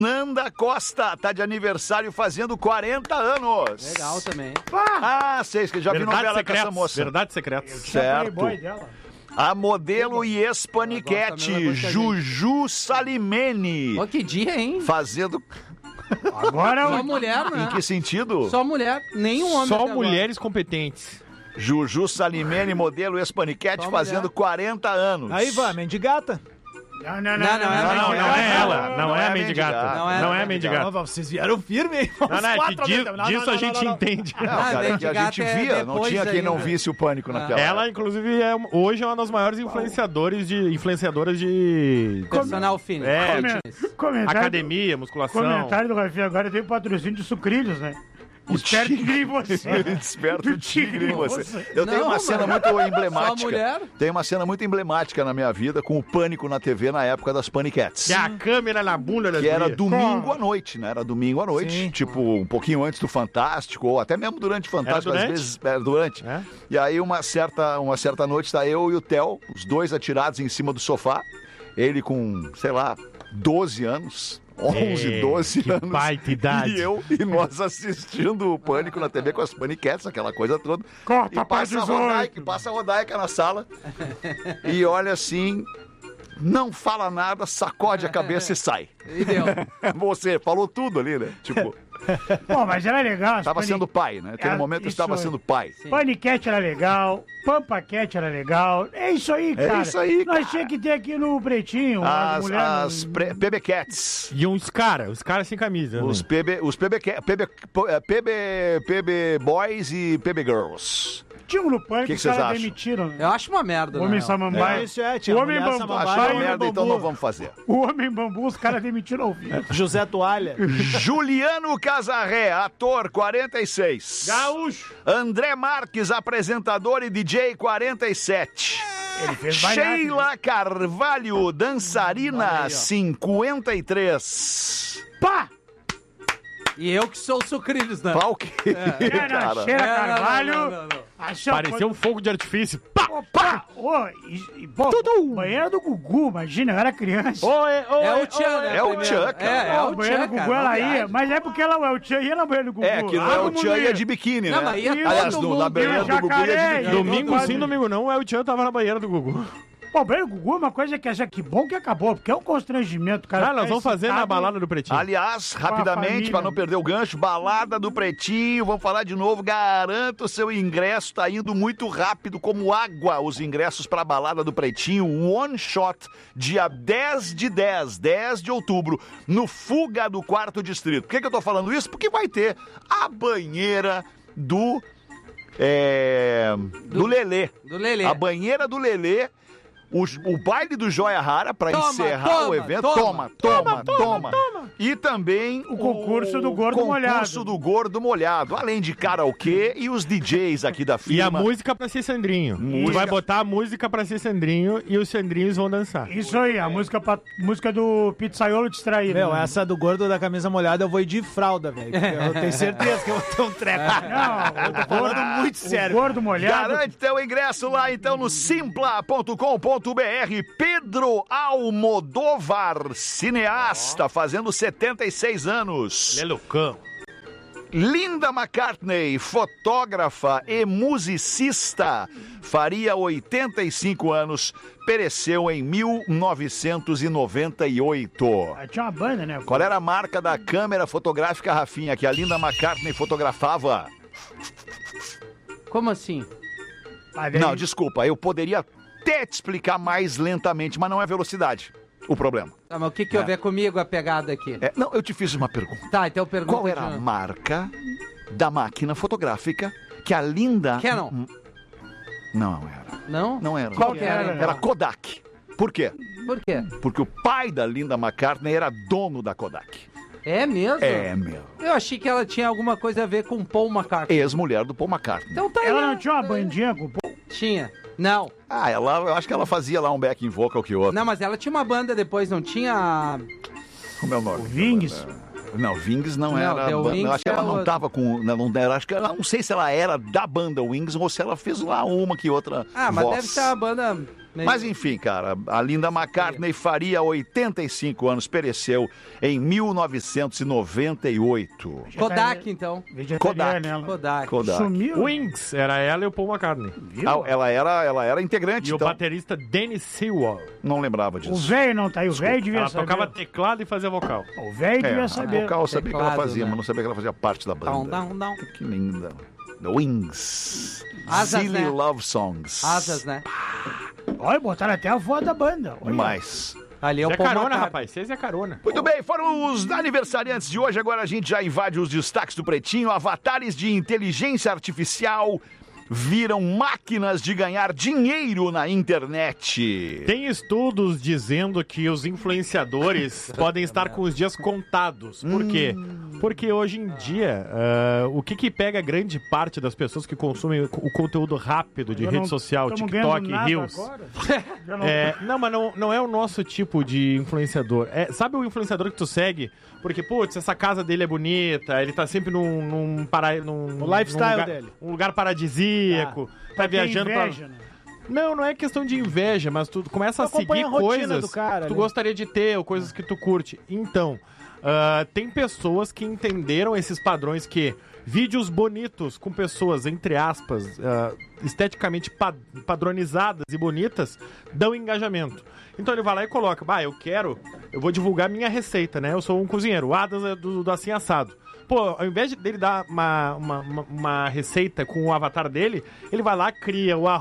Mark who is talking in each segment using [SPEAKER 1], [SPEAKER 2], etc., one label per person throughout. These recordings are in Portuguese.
[SPEAKER 1] Nanda Costa tá de aniversário fazendo 40 anos.
[SPEAKER 2] Legal também.
[SPEAKER 1] Ah, sei, que já vi novela com essa moça.
[SPEAKER 3] Verdade secreta.
[SPEAKER 1] Certo. A modelo e ex-paniquete Juju Salimene.
[SPEAKER 2] Ó, que dia, hein?
[SPEAKER 1] Fazendo...
[SPEAKER 4] Agora
[SPEAKER 2] Só mulher, né?
[SPEAKER 1] Em que sentido?
[SPEAKER 2] Só mulher, nenhum homem.
[SPEAKER 3] Só
[SPEAKER 2] até
[SPEAKER 3] mulheres competentes.
[SPEAKER 1] Juju Salimene, modelo e ex-paniquete,
[SPEAKER 2] Só
[SPEAKER 1] fazendo
[SPEAKER 2] mulher.
[SPEAKER 1] 40 anos.
[SPEAKER 5] Aí vai, mendigata.
[SPEAKER 4] Não,
[SPEAKER 2] Não,
[SPEAKER 3] Não é ela. Não é a mendigata.
[SPEAKER 2] Não é
[SPEAKER 3] a mendigata.
[SPEAKER 5] Vocês vieram firme, hein?
[SPEAKER 3] Não, é que disso a gente entende.
[SPEAKER 1] Não, cara, é que a gente
[SPEAKER 2] mendigata é
[SPEAKER 1] via, não
[SPEAKER 2] depois
[SPEAKER 1] tinha quem
[SPEAKER 2] aí,
[SPEAKER 1] não
[SPEAKER 2] né?
[SPEAKER 1] visse o pânico naquela
[SPEAKER 3] Ela, inclusive, hoje é uma das maiores influenciadoras de
[SPEAKER 2] Personal fitness.
[SPEAKER 4] Comentário,
[SPEAKER 3] academia, musculação.
[SPEAKER 4] comentário do Rafinha agora tem patrocínio de sucrilhos, né? Espero que nem você.
[SPEAKER 1] Desperta o tigre em você. Eu tenho
[SPEAKER 2] Não,
[SPEAKER 1] uma cena
[SPEAKER 2] mano.
[SPEAKER 1] muito emblemática.
[SPEAKER 2] Só mulher?
[SPEAKER 1] Tem uma cena muito emblemática na minha vida com o pânico na TV na época das Paniquetes.
[SPEAKER 3] Que é a câmera na bunda das
[SPEAKER 1] Que era
[SPEAKER 3] gurias.
[SPEAKER 1] domingo à noite, né? Era domingo à noite,
[SPEAKER 5] Sim.
[SPEAKER 1] tipo, um pouquinho antes do Fantástico, ou até mesmo durante o Fantástico,
[SPEAKER 3] Era
[SPEAKER 1] às
[SPEAKER 3] durante?
[SPEAKER 1] vezes era durante.
[SPEAKER 3] É?
[SPEAKER 1] E aí, uma certa noite, tá eu e o Theo, os dois atirados em cima do sofá, ele com, sei lá, 12 anos. 11, 12
[SPEAKER 3] que
[SPEAKER 1] anos.
[SPEAKER 3] baita idade.
[SPEAKER 1] E nós assistindo o Pânico na TV com as paniquetes, aquela coisa toda.
[SPEAKER 4] Corta
[SPEAKER 1] E passa a
[SPEAKER 4] pra 18.
[SPEAKER 1] Rodaica, passa a Rodaica na sala. E olha assim, não fala nada, sacode a cabeça e sai.
[SPEAKER 2] E deu.
[SPEAKER 1] Você falou tudo ali, né? Tipo,
[SPEAKER 4] Pô, mas era legal. as
[SPEAKER 1] estava sendo pai, né? Naquele momento eu estava
[SPEAKER 4] isso.
[SPEAKER 1] sendo pai.
[SPEAKER 4] Paniquete era legal, Pampaquete era legal. É isso aí, cara.
[SPEAKER 1] isso aí,
[SPEAKER 4] Nós
[SPEAKER 1] cara.
[SPEAKER 4] tinha que ter aqui no Pretinho.
[SPEAKER 1] As PB Cats.
[SPEAKER 3] E os caras sem camisa.
[SPEAKER 1] Os
[SPEAKER 3] né?
[SPEAKER 1] PB Boys e PB Girls.
[SPEAKER 4] Tinha um no Pânico
[SPEAKER 1] Que
[SPEAKER 4] que os
[SPEAKER 1] vocês
[SPEAKER 4] caras
[SPEAKER 1] acham?
[SPEAKER 4] demitiram. Né?
[SPEAKER 2] Eu acho uma merda,
[SPEAKER 4] O Homem
[SPEAKER 2] né?
[SPEAKER 4] Samambaia.
[SPEAKER 5] Isso é, tinha
[SPEAKER 4] O
[SPEAKER 5] a
[SPEAKER 4] Homem
[SPEAKER 5] mulher
[SPEAKER 4] Bambu.
[SPEAKER 5] samambaia.
[SPEAKER 1] Achou
[SPEAKER 4] Homem
[SPEAKER 1] merda, então
[SPEAKER 4] Bambu.
[SPEAKER 1] não vamos fazer.
[SPEAKER 4] O Homem Bambu, os caras demitiram ao vivo.
[SPEAKER 5] José Toalha.
[SPEAKER 1] Juliano Casarré, ator, 46.
[SPEAKER 3] Gaúcho.
[SPEAKER 1] André Marques, apresentador e DJ, 47.
[SPEAKER 4] Ele fez baiaco.
[SPEAKER 1] Sheila Carvalho, dançarina, 53.
[SPEAKER 4] Pá!
[SPEAKER 2] E eu que sou o Sucrilhos, né?
[SPEAKER 1] Pau que...
[SPEAKER 4] Era Sheila Carvalho.
[SPEAKER 2] Não.
[SPEAKER 4] Achou
[SPEAKER 3] Parecia um fogo de artifício. Pá!
[SPEAKER 4] Pá! Ô, pô, banheiro do Gugu, imagina, eu era criança.
[SPEAKER 2] É o Tchan, né?
[SPEAKER 1] É o
[SPEAKER 2] primeiro.
[SPEAKER 1] Tchan, cara.
[SPEAKER 2] É
[SPEAKER 4] o
[SPEAKER 2] o
[SPEAKER 4] banheiro
[SPEAKER 2] Tchan,
[SPEAKER 4] do Gugu
[SPEAKER 2] cara.
[SPEAKER 4] ela
[SPEAKER 2] não
[SPEAKER 4] ia,
[SPEAKER 2] viaja.
[SPEAKER 4] mas é porque ela é o Tchan ia no banheiro do Gugu.
[SPEAKER 1] É, que no El Tchan ia de biquíni,
[SPEAKER 2] Não,
[SPEAKER 1] né?
[SPEAKER 2] mas ia
[SPEAKER 1] Aliás,
[SPEAKER 2] todo
[SPEAKER 1] na
[SPEAKER 2] mundo.
[SPEAKER 1] banheira do Gugu ia
[SPEAKER 4] Jacaré,
[SPEAKER 1] de biquíni.
[SPEAKER 3] Domingo
[SPEAKER 4] Quase.
[SPEAKER 3] sim, domingo não. O El Chan tava na banheira do Gugu.
[SPEAKER 4] Pô, o banheiro do Gugu é uma coisa que acha que bom que acabou, porque é um constrangimento, cara.
[SPEAKER 3] Ah, nós vamos fazer na balada do Pretinho.
[SPEAKER 1] Aliás, rapidamente,
[SPEAKER 4] família.
[SPEAKER 1] para não perder o gancho, balada do Pretinho, vamos falar de novo, garanto o seu ingresso, tá indo muito rápido como água os ingressos para a balada do Pretinho, one shot, dia 10 de outubro, no Fuga do 4º Distrito. Por que eu tô falando isso? Porque vai ter a banheira do Lelê.
[SPEAKER 2] Do Lelê.
[SPEAKER 1] A banheira do Lelê, o baile do Joia Rara para
[SPEAKER 2] Toma,
[SPEAKER 1] encerrar
[SPEAKER 2] toma,
[SPEAKER 1] o evento.
[SPEAKER 2] toma.
[SPEAKER 1] E também
[SPEAKER 4] O concurso do Gordo
[SPEAKER 1] concurso
[SPEAKER 4] Molhado.
[SPEAKER 1] do Gordo Molhado. Além de karaokê e os DJs aqui da firma.
[SPEAKER 3] E a música pra ser Sandrinho. Tu vai botar a música pra ser Sandrinho e os Sandrinhos vão dançar.
[SPEAKER 4] Isso aí, a música do Pizzaiolo Distraído.
[SPEAKER 5] Meu,
[SPEAKER 4] né?
[SPEAKER 5] essa do gordo da camisa molhada eu vou ir de fralda, velho. porque Eu tenho certeza que eu vou ter um treco.
[SPEAKER 4] Não,
[SPEAKER 5] Eu tô falando muito sério.
[SPEAKER 4] O Gordo Molhado.
[SPEAKER 1] Garante teu ingresso lá então no simpla.com.br. Pedro Almodóvar, cineasta, fazendo 76 anos.
[SPEAKER 3] Ele é loucão.
[SPEAKER 1] Linda McCartney, fotógrafa e musicista, faria 85 anos, pereceu em 1998.
[SPEAKER 4] Ah, tinha uma banda, né?
[SPEAKER 1] Qual era a marca da câmera fotográfica, Rafinha, que a Linda McCartney fotografava?
[SPEAKER 2] Como assim?
[SPEAKER 4] Ah, daí-
[SPEAKER 1] Não, desculpa, eu poderia até te explicar mais lentamente, mas não é velocidade o problema.
[SPEAKER 2] Tá, mas o que houve comigo a pegada aqui?
[SPEAKER 1] Não, eu te fiz uma pergunta.
[SPEAKER 2] Tá, então pergunta.
[SPEAKER 1] Qual era a marca da máquina fotográfica que a Linda...
[SPEAKER 2] Canon.
[SPEAKER 1] Não era.
[SPEAKER 2] Não?
[SPEAKER 1] Não era.
[SPEAKER 2] Qual que era?
[SPEAKER 4] Era
[SPEAKER 1] Era Kodak. Por quê?
[SPEAKER 2] Por quê?
[SPEAKER 1] Porque o pai da Linda McCartney era dono da Kodak.
[SPEAKER 2] É mesmo?
[SPEAKER 1] É, meu.
[SPEAKER 2] Eu achei que ela tinha alguma coisa a ver com Paul McCartney.
[SPEAKER 1] Ex-mulher do Paul McCartney.
[SPEAKER 2] Então tá aí.
[SPEAKER 4] Ela não tinha uma bandinha com o
[SPEAKER 2] Tinha. Não.
[SPEAKER 1] Eu acho que ela fazia lá um backing vocal que outro.
[SPEAKER 2] Não, mas ela tinha uma banda depois, não tinha...
[SPEAKER 1] Como é o nome?
[SPEAKER 4] Vings?
[SPEAKER 1] Não, Vings não
[SPEAKER 2] Não,
[SPEAKER 1] era.
[SPEAKER 2] The Wings
[SPEAKER 1] Eu acho que ela
[SPEAKER 2] é
[SPEAKER 1] não
[SPEAKER 2] outra.
[SPEAKER 1] tava com. Não era, acho que não sei se ela era da banda Wings ou se ela fez lá uma que outra.
[SPEAKER 2] Ah, mas
[SPEAKER 1] voz.
[SPEAKER 2] deve ser uma banda
[SPEAKER 1] Mas enfim, cara, a Linda McCartney faria 85 anos, pereceu em 1998.
[SPEAKER 2] Kodak, então.
[SPEAKER 4] Vegetariana, ela.
[SPEAKER 2] Kodak.
[SPEAKER 4] Sumiu.
[SPEAKER 3] Wings, era ela e o Paul McCartney.
[SPEAKER 4] Viu?
[SPEAKER 1] Ela era integrante,
[SPEAKER 3] E o
[SPEAKER 1] então.
[SPEAKER 3] baterista Danny Sewell.
[SPEAKER 1] Não lembrava
[SPEAKER 4] O
[SPEAKER 1] disso.
[SPEAKER 4] velho não tá aí, o velho devia
[SPEAKER 3] Ela
[SPEAKER 4] saber.
[SPEAKER 3] tocava teclado e fazia vocal.
[SPEAKER 4] O velho devia
[SPEAKER 1] A
[SPEAKER 4] saber.
[SPEAKER 1] vocal eu sabia que ela
[SPEAKER 2] Teclado,
[SPEAKER 1] fazia,
[SPEAKER 2] né?
[SPEAKER 1] mas não sabia que ela fazia parte da
[SPEAKER 2] Down,
[SPEAKER 1] banda.
[SPEAKER 2] down, down.
[SPEAKER 1] Que linda. The Wings.
[SPEAKER 2] Asas,
[SPEAKER 1] Silly
[SPEAKER 2] né?
[SPEAKER 1] Love Songs.
[SPEAKER 2] Asas, né?
[SPEAKER 4] Olha, botaram até a voz da banda. Olha.
[SPEAKER 1] Demais.
[SPEAKER 2] Ali é o
[SPEAKER 3] Você é
[SPEAKER 2] Paul
[SPEAKER 3] carona,
[SPEAKER 2] McCartney.
[SPEAKER 3] rapaz. Vocês é carona.
[SPEAKER 1] Muito bem, foram os aniversariantes de hoje. Agora a gente já invade os destaques do Pretinho. Avatares de inteligência artificial viram máquinas de ganhar dinheiro na internet.
[SPEAKER 3] Tem estudos dizendo que os influenciadores podem estar com os dias contados. Por quê? Porque hoje em dia, o que pega grande parte das pessoas que consumem o conteúdo rápido de
[SPEAKER 4] Já
[SPEAKER 3] rede
[SPEAKER 4] não
[SPEAKER 3] social,
[SPEAKER 4] tamo
[SPEAKER 3] TikTok,
[SPEAKER 4] ganhando nada
[SPEAKER 3] Reels...
[SPEAKER 4] agora. Já não-
[SPEAKER 3] Não, mas não é o nosso tipo de influenciador. Sabe o influenciador que tu segue? Porque, putz, essa casa dele é bonita, ele tá sempre num
[SPEAKER 5] O lifestyle
[SPEAKER 3] lugar,
[SPEAKER 5] dele.
[SPEAKER 3] um lugar paradisíaco, tá
[SPEAKER 4] Tem
[SPEAKER 3] viajando
[SPEAKER 4] inveja, né?
[SPEAKER 3] Não é questão de inveja, mas tu começa a
[SPEAKER 5] Tu acompanha
[SPEAKER 3] seguir
[SPEAKER 5] a rotina
[SPEAKER 3] coisas
[SPEAKER 5] do cara
[SPEAKER 3] que tu
[SPEAKER 5] ali.
[SPEAKER 3] gostaria de ter, ou coisas que tu curte. Então, tem pessoas que entenderam esses padrões que vídeos bonitos com pessoas, entre aspas, esteticamente padronizadas e bonitas, dão engajamento. Então ele vai lá e coloca, eu vou divulgar minha receita, né? Eu sou um cozinheiro, o Adas é do Assim Assado. Pô, ao invés dele dar uma receita com o avatar dele, ele vai lá, cria o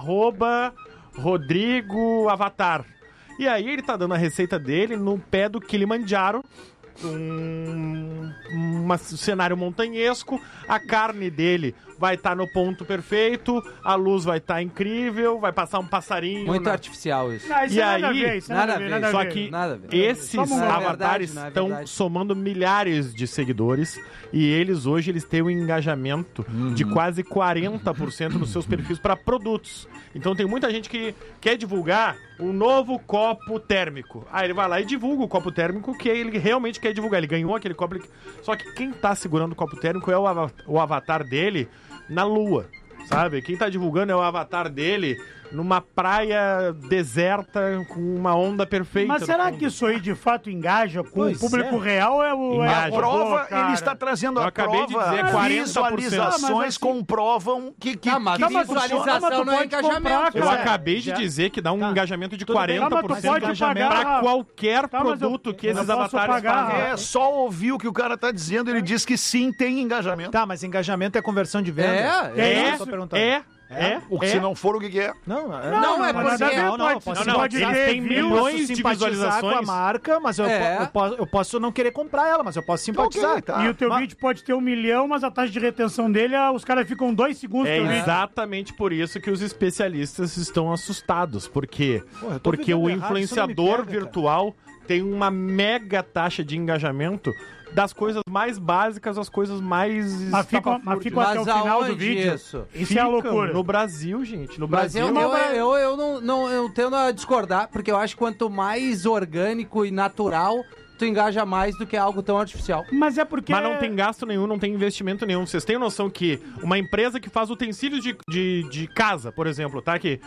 [SPEAKER 3] @RodrigoAvatar. E aí ele tá dando a receita dele no pé do Kilimanjaro, um cenário montanhesco, a carne dele vai estar no ponto perfeito, a luz vai estar incrível, vai passar um passarinho.
[SPEAKER 2] Muito artificial isso.
[SPEAKER 4] Não, isso
[SPEAKER 3] E
[SPEAKER 4] é nada a
[SPEAKER 3] aí-
[SPEAKER 4] ver, isso é
[SPEAKER 2] nada a ver.
[SPEAKER 4] nada a
[SPEAKER 3] Só
[SPEAKER 4] ver.
[SPEAKER 3] que
[SPEAKER 2] Nada a ver.
[SPEAKER 3] esses
[SPEAKER 4] Não é
[SPEAKER 3] avatares
[SPEAKER 2] verdade, não é
[SPEAKER 3] estão
[SPEAKER 2] verdade.
[SPEAKER 3] somando milhares de seguidores e hoje eles têm um engajamento de quase 40% nos seus perfis para produtos. Então tem muita gente que quer divulgar um novo copo térmico. Aí ele vai lá e divulga o copo térmico que ele realmente quer divulgar. Ele ganhou aquele copo. Só que quem tá segurando o copo térmico é o avatar dele na lua, sabe? Quem tá divulgando é o avatar dele numa praia deserta com uma onda perfeita.
[SPEAKER 4] Mas
[SPEAKER 3] no
[SPEAKER 4] será
[SPEAKER 3] fundo.
[SPEAKER 4] que isso aí de fato engaja com
[SPEAKER 5] Pois
[SPEAKER 4] o público
[SPEAKER 5] é.
[SPEAKER 4] real? É o
[SPEAKER 3] Engaja.
[SPEAKER 1] A
[SPEAKER 4] robô,
[SPEAKER 1] prova,
[SPEAKER 4] cara?
[SPEAKER 1] ele está trazendo
[SPEAKER 3] Eu
[SPEAKER 1] a
[SPEAKER 3] acabei de
[SPEAKER 1] prova.
[SPEAKER 3] dizer 40%.
[SPEAKER 1] Visualizações
[SPEAKER 4] Mas assim-
[SPEAKER 1] comprovam que
[SPEAKER 2] mas
[SPEAKER 1] que
[SPEAKER 2] visualização
[SPEAKER 1] funciona.
[SPEAKER 4] mas tu
[SPEAKER 2] não é
[SPEAKER 4] pode
[SPEAKER 2] engajamento.
[SPEAKER 4] comprar,
[SPEAKER 3] Eu
[SPEAKER 4] cara.
[SPEAKER 3] acabei de
[SPEAKER 5] já-
[SPEAKER 3] dizer que dá um
[SPEAKER 5] Tá.
[SPEAKER 3] engajamento de
[SPEAKER 5] Tudo bem.
[SPEAKER 3] 40%
[SPEAKER 4] Mas tu pode
[SPEAKER 3] engajamento
[SPEAKER 4] pagar.
[SPEAKER 3] para qualquer
[SPEAKER 4] Tá, mas
[SPEAKER 3] produto
[SPEAKER 4] eu-
[SPEAKER 3] que
[SPEAKER 4] eu
[SPEAKER 3] esses
[SPEAKER 4] posso
[SPEAKER 3] avatares
[SPEAKER 4] pagar.
[SPEAKER 3] fazem.
[SPEAKER 1] É só ouvir o que o cara tá dizendo, ele diz que sim, tem engajamento.
[SPEAKER 5] Tá, mas engajamento é conversão de venda?
[SPEAKER 4] É
[SPEAKER 5] eu tô perguntando.
[SPEAKER 1] O que se não for, o que é?
[SPEAKER 5] Não,
[SPEAKER 2] Não,
[SPEAKER 4] mas
[SPEAKER 2] é porque-
[SPEAKER 4] nada a ver,
[SPEAKER 5] Não, não,
[SPEAKER 4] pode-
[SPEAKER 5] posso-
[SPEAKER 3] Não,
[SPEAKER 4] pode
[SPEAKER 3] eles
[SPEAKER 4] ter
[SPEAKER 3] têm
[SPEAKER 4] views,
[SPEAKER 3] milhões
[SPEAKER 5] posso
[SPEAKER 3] de
[SPEAKER 5] simpatizar
[SPEAKER 3] visualizações.
[SPEAKER 5] com a marca, mas eu posso não querer comprar ela, mas eu posso simpatizar.
[SPEAKER 1] Ok, tá.
[SPEAKER 4] E o teu
[SPEAKER 5] Mas-
[SPEAKER 4] vídeo pode ter 1 milhão, mas a taxa de retenção dele, os caras ficam 2 segundos
[SPEAKER 3] É
[SPEAKER 4] no vídeo.
[SPEAKER 3] exatamente por isso que os especialistas estão assustados. Por quê?
[SPEAKER 5] Pô, eu tô
[SPEAKER 3] Porque
[SPEAKER 5] vivendo
[SPEAKER 3] o
[SPEAKER 5] errado, isso não me
[SPEAKER 3] influenciador
[SPEAKER 5] pega, cara.
[SPEAKER 3] virtual tem uma mega taxa de engajamento das coisas mais básicas às coisas mais
[SPEAKER 4] Mas ficam
[SPEAKER 3] estapafúrdias.
[SPEAKER 4] até o final do
[SPEAKER 2] aonde
[SPEAKER 4] vídeo.
[SPEAKER 2] isso?
[SPEAKER 4] Isso é a
[SPEAKER 3] Ficam
[SPEAKER 4] loucura.
[SPEAKER 3] no Brasil, gente. No
[SPEAKER 2] Mas
[SPEAKER 3] Brasil.
[SPEAKER 2] eu não tendo a discordar, porque eu acho que quanto mais orgânico e natural, tu engaja mais do que algo tão artificial.
[SPEAKER 4] Mas é porque...
[SPEAKER 3] Mas não tem gasto nenhum, não tem investimento nenhum. Vocês têm noção que uma empresa que faz utensílios de casa, por exemplo, tá? Que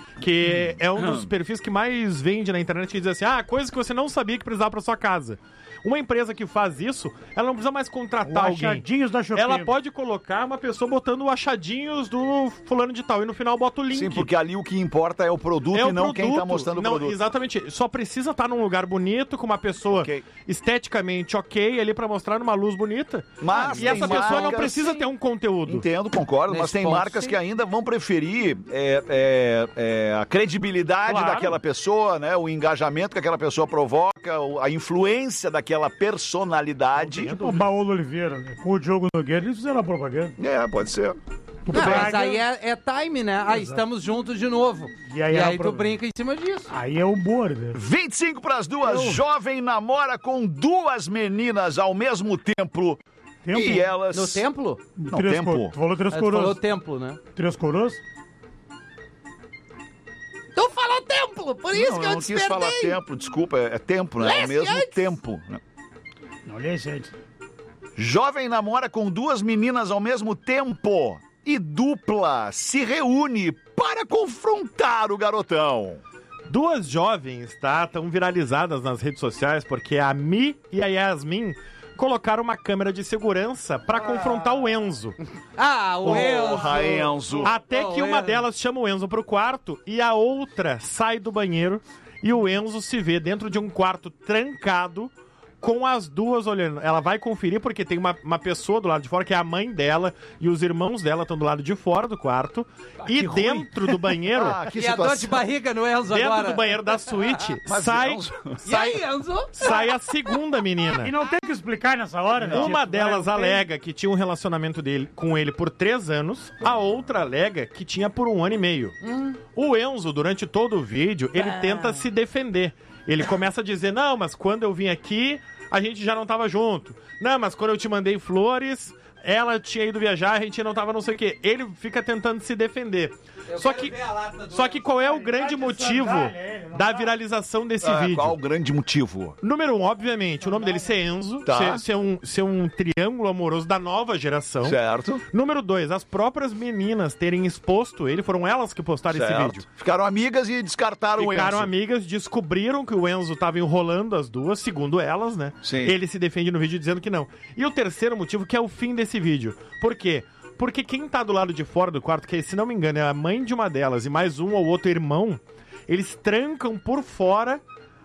[SPEAKER 3] é um dos perfis que mais vende na internet, que diz assim, coisas que você não sabia que precisava pra sua casa. Uma empresa que faz isso, ela não precisa mais contratar alguém.
[SPEAKER 4] Achadinhos da Shopee.
[SPEAKER 3] Ela pode colocar uma pessoa botando achadinhos do fulano de tal e no final bota o link.
[SPEAKER 1] Sim, porque ali o que importa é o produto
[SPEAKER 3] É
[SPEAKER 1] e não quem tá mostrando o
[SPEAKER 3] Não,
[SPEAKER 1] produto.
[SPEAKER 3] exatamente. Só precisa estar num lugar bonito, com uma pessoa
[SPEAKER 1] Ok.
[SPEAKER 3] esteticamente ok ali pra mostrar numa luz bonita.
[SPEAKER 1] Mas
[SPEAKER 3] E essa
[SPEAKER 1] tem
[SPEAKER 3] pessoa não
[SPEAKER 1] marcas-
[SPEAKER 3] precisa ter um conteúdo.
[SPEAKER 1] Entendo, concordo, mas
[SPEAKER 2] Nesse
[SPEAKER 1] tem
[SPEAKER 2] ponto,
[SPEAKER 1] marcas
[SPEAKER 2] sim.
[SPEAKER 1] que ainda vão preferir a credibilidade
[SPEAKER 3] Claro.
[SPEAKER 1] daquela pessoa, né? O engajamento que aquela pessoa provoca, a influência daquela personalidade.
[SPEAKER 4] O Baolo Oliveira, né? Com o Diogo Nogueira, eles fizeram a propaganda.
[SPEAKER 1] É, pode ser.
[SPEAKER 4] Tu
[SPEAKER 2] Não, mas
[SPEAKER 4] pega-
[SPEAKER 2] aí é time, né? Aí estamos juntos de novo.
[SPEAKER 4] E aí é o
[SPEAKER 2] tu
[SPEAKER 4] problema.
[SPEAKER 2] brinca em cima disso.
[SPEAKER 4] Aí é humor, né?
[SPEAKER 1] 25 para as duas. Jovem namora com duas meninas ao mesmo tempo.
[SPEAKER 4] Tempo?
[SPEAKER 1] E elas...
[SPEAKER 2] No templo?
[SPEAKER 1] Não,
[SPEAKER 4] Três
[SPEAKER 1] tempo.
[SPEAKER 4] Tu falou três
[SPEAKER 2] Tu falou
[SPEAKER 4] coroas.
[SPEAKER 2] templo, né?
[SPEAKER 4] Três coroas?
[SPEAKER 2] Tu falou templo, por isso
[SPEAKER 1] Não,
[SPEAKER 2] que
[SPEAKER 1] eu
[SPEAKER 2] eu
[SPEAKER 1] não quis falar
[SPEAKER 2] despertei.
[SPEAKER 1] tempo, desculpa, é tempo, né? É o
[SPEAKER 2] Lesse
[SPEAKER 1] mesmo
[SPEAKER 2] antes.
[SPEAKER 1] tempo. Né?
[SPEAKER 4] Não, olha esse antes.
[SPEAKER 1] Jovem namora com duas meninas ao mesmo tempo e dupla se reúne para confrontar o garotão.
[SPEAKER 3] Duas jovens, tá? Estão viralizadas nas redes sociais porque a Mi e a Yasmin colocaram uma câmera de segurança pra confrontar o Enzo.
[SPEAKER 2] O Enzo.
[SPEAKER 1] Porra, Enzo.
[SPEAKER 3] Até que uma
[SPEAKER 2] Enzo.
[SPEAKER 3] delas chama o Enzo pro quarto e a outra sai do banheiro e o Enzo se vê dentro de um quarto trancado com as duas olhando. Ela vai conferir porque tem uma pessoa do lado de fora, que é a mãe dela, e os irmãos dela estão do lado de fora do quarto. E dentro do banheiro...
[SPEAKER 1] Que
[SPEAKER 2] E a dor de barriga no Enzo
[SPEAKER 3] Dentro
[SPEAKER 2] agora.
[SPEAKER 3] do banheiro da suíte,
[SPEAKER 1] Mas
[SPEAKER 3] sai,
[SPEAKER 1] Enzo-
[SPEAKER 2] E aí, Enzo?
[SPEAKER 3] sai a segunda menina.
[SPEAKER 4] E não tem que explicar nessa hora, né?
[SPEAKER 3] Uma
[SPEAKER 4] Tipo,
[SPEAKER 3] delas
[SPEAKER 4] vai,
[SPEAKER 3] alega que tinha um relacionamento com ele por 3 anos, a outra alega que tinha por 1 ano e meio. O Enzo, durante todo o vídeo, ele tenta se defender. Ele começa a dizer, não, mas quando eu vim aqui, a gente já não tava junto. Não, mas quando eu te mandei flores, ela tinha ido viajar, a gente não tava não sei o quê. Ele fica tentando se defender. Só que qual é o grande motivo da viralização desse vídeo?
[SPEAKER 1] Qual o grande motivo?
[SPEAKER 3] Número 1, obviamente, o nome dele ser Enzo,
[SPEAKER 1] Tá.
[SPEAKER 3] ser um triângulo amoroso da nova geração.
[SPEAKER 1] Certo.
[SPEAKER 3] Número 2, as próprias meninas terem exposto ele, foram elas que postaram esse
[SPEAKER 1] Certo.
[SPEAKER 3] vídeo.
[SPEAKER 1] Ficaram amigas e descartaram
[SPEAKER 3] Ficaram
[SPEAKER 1] o Enzo.
[SPEAKER 3] amigas, descobriram que o Enzo tava enrolando as duas, segundo elas, né?
[SPEAKER 1] Sim.
[SPEAKER 3] Ele se defende no vídeo dizendo que não. E o terceiro motivo, que é o fim desse vídeo. Por quê? Porque quem tá do lado de fora do quarto, que se não me engano é a mãe de uma delas e mais um ou outro irmão, eles trancam por fora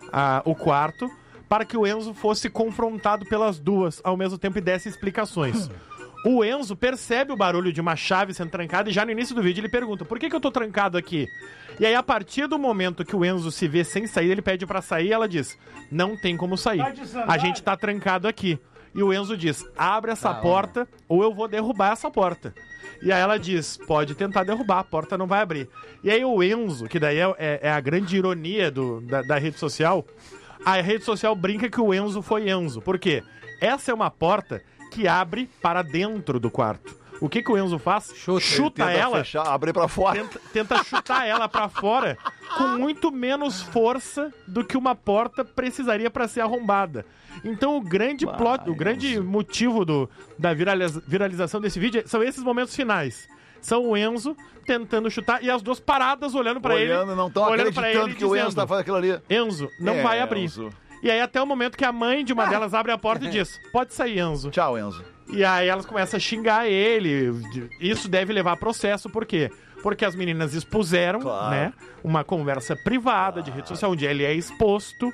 [SPEAKER 3] o quarto para que o Enzo fosse confrontado pelas duas ao mesmo tempo e desse explicações. O Enzo percebe o barulho de uma chave sendo trancada e já no início do vídeo ele pergunta, por que eu tô trancado aqui? E aí a partir do momento que o Enzo se vê sem sair, ele pede pra sair e ela diz, não tem como sair,
[SPEAKER 4] Tá de sandália.
[SPEAKER 3] a gente tá trancado aqui. E o Enzo diz, abre essa porta ou eu vou derrubar essa porta. E aí ela diz, pode tentar derrubar, a porta não vai abrir. E aí o Enzo, que daí é a grande ironia da rede social, a rede social brinca que o Enzo foi Enzo. Por quê? Essa é uma porta que abre para dentro do quarto. O que o Enzo faz? Chuta
[SPEAKER 1] Tenta
[SPEAKER 3] ela,
[SPEAKER 1] fechar, abrir pra fora.
[SPEAKER 3] tenta chutar ela pra fora com muito menos força do que uma porta precisaria pra ser arrombada. Então o grande plot, o grande motivo da viralização desse vídeo são esses momentos finais. São o Enzo tentando chutar e as duas paradas olhando pra ele.
[SPEAKER 1] Olhando, não estão
[SPEAKER 3] olhando pra
[SPEAKER 1] acreditando
[SPEAKER 3] ele
[SPEAKER 1] que o Enzo tá fazendo aquilo ali.
[SPEAKER 3] Enzo, não vai abrir.
[SPEAKER 1] Enzo.
[SPEAKER 3] E aí até o momento que a mãe de uma delas abre a porta e diz, pode sair, Enzo.
[SPEAKER 1] Tchau, Enzo.
[SPEAKER 3] E aí elas começam a xingar ele. Isso deve levar a processo, por quê? Porque as meninas expuseram,
[SPEAKER 1] Claro.
[SPEAKER 3] né, uma conversa privada de rede social, onde ele é exposto.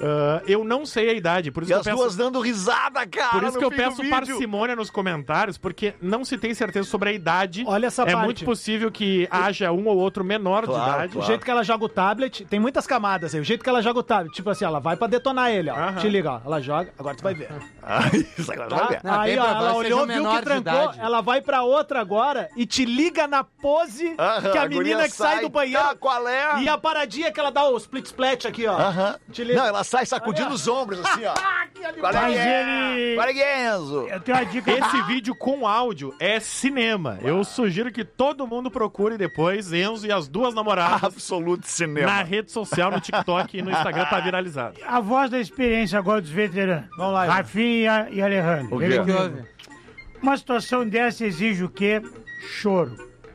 [SPEAKER 3] Eu não sei a idade, por isso
[SPEAKER 1] E
[SPEAKER 3] que
[SPEAKER 1] as
[SPEAKER 3] eu
[SPEAKER 1] duas
[SPEAKER 3] peço...
[SPEAKER 1] dando risada, cara.
[SPEAKER 3] Por isso
[SPEAKER 1] no
[SPEAKER 3] que eu
[SPEAKER 1] fim
[SPEAKER 3] peço
[SPEAKER 1] do vídeo.
[SPEAKER 3] parcimônia nos comentários, porque não se tem certeza sobre a idade.
[SPEAKER 5] Olha essa
[SPEAKER 3] É
[SPEAKER 5] parte.
[SPEAKER 3] muito possível que haja um ou outro menor
[SPEAKER 1] Claro,
[SPEAKER 3] de idade.
[SPEAKER 5] O jeito que ela joga o tablet, tem muitas camadas aí. O jeito que ela joga o tablet, tipo assim, ela vai pra detonar ele, ó.
[SPEAKER 3] Aham.
[SPEAKER 5] Te liga, ó. Ela joga, agora tu vai ver.
[SPEAKER 1] Isso agora
[SPEAKER 5] Tá?
[SPEAKER 1] vai ver.
[SPEAKER 2] Não,
[SPEAKER 5] Aí,
[SPEAKER 2] bem
[SPEAKER 5] ó,
[SPEAKER 2] provável
[SPEAKER 5] ela
[SPEAKER 2] que seja
[SPEAKER 5] olhou,
[SPEAKER 2] um
[SPEAKER 5] viu
[SPEAKER 2] menor
[SPEAKER 5] que
[SPEAKER 2] de
[SPEAKER 5] trancou,
[SPEAKER 2] idade.
[SPEAKER 5] ela vai pra outra agora e te liga na pose
[SPEAKER 1] Aham,
[SPEAKER 5] que a
[SPEAKER 1] guria
[SPEAKER 5] menina que sai do banheiro.
[SPEAKER 1] Tá, qual é?
[SPEAKER 5] E a paradinha que ela dá o split-splat aqui, ó.
[SPEAKER 1] Aham.
[SPEAKER 5] Te liga.
[SPEAKER 1] Não, ela sai sacudindo os ombros assim, ó. Qual é
[SPEAKER 4] Mas
[SPEAKER 1] que é?
[SPEAKER 4] ele-
[SPEAKER 1] Qual é que é, Enzo?
[SPEAKER 4] Eu tenho uma dica.
[SPEAKER 3] Esse vídeo com áudio é cinema. Eu sugiro que todo mundo procure depois Enzo e as duas namoradas
[SPEAKER 1] Absoluto cinema.
[SPEAKER 3] na rede social, no TikTok e no Instagram, tá viralizado.
[SPEAKER 4] A voz da experiência agora dos veteranos.
[SPEAKER 5] Vamos lá, Ivan.
[SPEAKER 4] Rafinha e Alejandro.
[SPEAKER 1] O
[SPEAKER 4] Vem
[SPEAKER 1] quê?
[SPEAKER 2] O que
[SPEAKER 4] comigo.
[SPEAKER 2] houve?
[SPEAKER 4] Uma situação dessa exige o quê? Choro.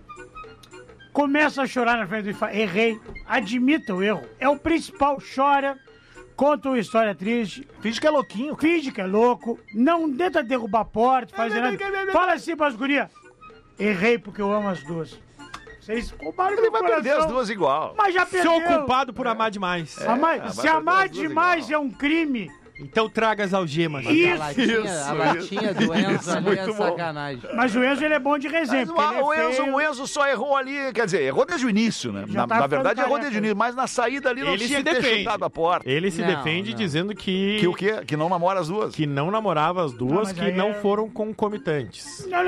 [SPEAKER 4] Começa a chorar na frente do fala, errei. Admita o erro. É o principal. Chora. Conta uma história triste.
[SPEAKER 5] Finge que é louquinho.
[SPEAKER 4] Finge que é louco. Não tenta derrubar a porta. Faz nada. Fala assim pras gurias. Errei porque eu amo as duas. Vocês roubaram
[SPEAKER 1] Ele
[SPEAKER 4] meu
[SPEAKER 1] vai
[SPEAKER 4] coração.
[SPEAKER 1] perder as duas igual.
[SPEAKER 4] Mas já perdeu.
[SPEAKER 3] Sou culpado por amar demais.
[SPEAKER 4] Amar-
[SPEAKER 1] vai
[SPEAKER 4] se
[SPEAKER 1] perder
[SPEAKER 4] amar
[SPEAKER 1] as duas
[SPEAKER 4] demais
[SPEAKER 1] igual.
[SPEAKER 4] é um crime.
[SPEAKER 3] Então traga as algemas.
[SPEAKER 4] Isso.
[SPEAKER 2] A latinha do Enzo ali é
[SPEAKER 1] muito bom.
[SPEAKER 2] sacanagem.
[SPEAKER 4] Mas o Enzo ele é bom de resenha.
[SPEAKER 1] Mas
[SPEAKER 4] porque ele
[SPEAKER 1] o,
[SPEAKER 4] é
[SPEAKER 1] Enzo,
[SPEAKER 4] feio.
[SPEAKER 1] o Enzo só errou ali, quer dizer, errou desde o início, né?
[SPEAKER 4] Já
[SPEAKER 1] Na,
[SPEAKER 4] tá
[SPEAKER 1] na
[SPEAKER 4] ficando
[SPEAKER 1] verdade, errou
[SPEAKER 4] careca.
[SPEAKER 1] desde o início, mas na saída ali não
[SPEAKER 3] Ele
[SPEAKER 1] tinha
[SPEAKER 3] se
[SPEAKER 1] que ter
[SPEAKER 3] defende.
[SPEAKER 1] chutado a porta.
[SPEAKER 3] Ele se
[SPEAKER 2] Não,
[SPEAKER 3] defende
[SPEAKER 2] não.
[SPEAKER 3] dizendo que...
[SPEAKER 1] Que o quê? Que não namora as duas.
[SPEAKER 3] Que não namorava as
[SPEAKER 4] Não,
[SPEAKER 3] duas,
[SPEAKER 4] mas
[SPEAKER 3] que
[SPEAKER 4] aí
[SPEAKER 3] não
[SPEAKER 4] é-
[SPEAKER 3] foram concomitantes.
[SPEAKER 4] Não.